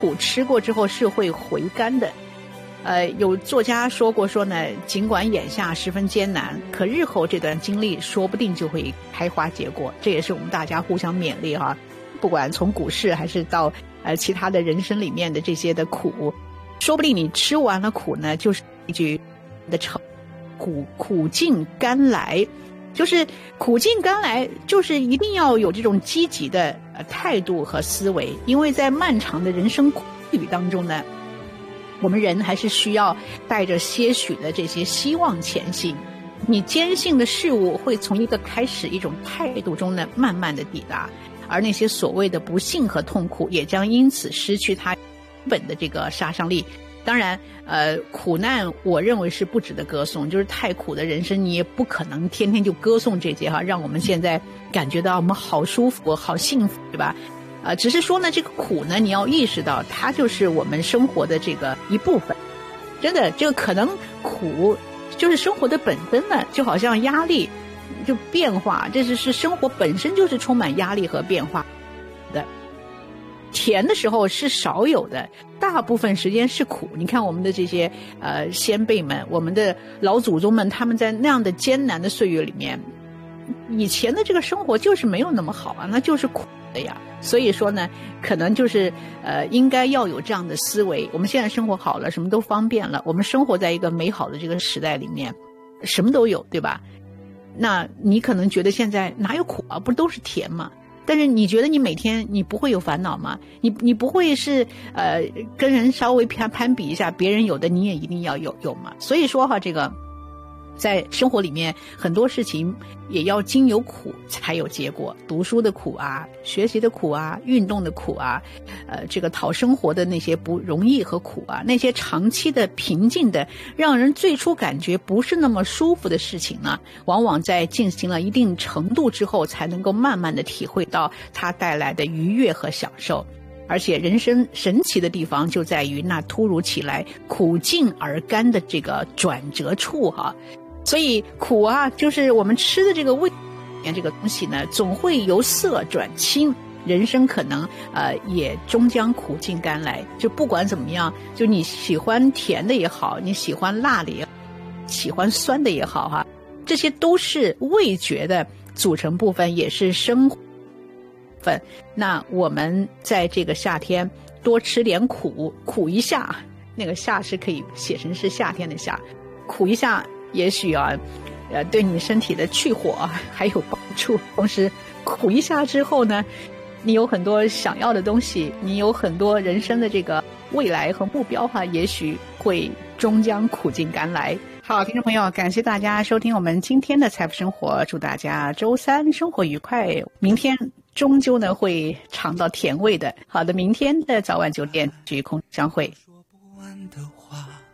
苦吃过之后是会回甘的。有作家说过说呢，尽管眼下十分艰难，可日后这段经历说不定就会开花结果。这也是我们大家互相勉励哈。不管从股市还是到其他的人生里面的这些的苦，说不定你吃完了苦呢，就是一句的成苦尽甘来，就是苦尽甘来，就是一定要有这种积极的态度和思维，因为在漫长的人生苦旅当中呢，我们人还是需要带着些许的这些希望前行。你坚信的事物会从一个开始一种态度中呢，慢慢的抵达，而那些所谓的不幸和痛苦也将因此失去它本的这个杀伤力。当然苦难我认为是不值得歌颂，就是太苦的人生你也不可能天天就歌颂这些哈，让我们现在感觉到我们好舒服好幸福，对吧？只是说呢，这个苦呢，你要意识到它就是我们生活的这个一部分。真的，这个可能苦就是生活的本身呢，就好像压力就变化，这是生活本身就是充满压力和变化的。甜的时候是少有的，大部分时间是苦。你看我们的这些先辈们，我们的老祖宗们，他们在那样的艰难的岁月里面，以前的这个生活就是没有那么好啊，那就是苦的呀。所以说呢，可能就是应该要有这样的思维。我们现在生活好了，什么都方便了，我们生活在一个美好的这个时代里面，什么都有，对吧？那你可能觉得现在哪有苦啊，不都是甜吗？但是你觉得你每天你不会有烦恼吗？你不会是跟人稍微攀比一下，别人有的你也一定要有吗？所以说哈，这个在生活里面很多事情也要经由苦才有结果，读书的苦啊，学习的苦啊，运动的苦啊，这个讨生活的那些不容易和苦啊，那些长期的平静的让人最初感觉不是那么舒服的事情呢，往往在进行了一定程度之后才能够慢慢的体会到它带来的愉悦和享受。而且人生神奇的地方就在于那突如其来苦尽而甘的这个转折处哈。所以苦啊，就是我们吃的这个味这个东西呢，总会由涩转清，人生可能也终将苦尽甘来。就不管怎么样，就你喜欢甜的也好，你喜欢辣的也好，喜欢酸的也好哈，这些都是味觉的组成部分，也是生活分。那我们在这个夏天多吃点苦，苦一下，那个夏是可以写成是夏天的夏，苦一下也许啊对你身体的去火还有帮助。同时苦一下之后呢，你有很多想要的东西，你有很多人生的这个未来和目标哈，也许会终将苦尽甘来。好，听众朋友，感谢大家收听我们今天的财富生活，祝大家周三生活愉快，明天终究呢会尝到甜味的。好的，明天的早晚9点继续空相会。说不完的话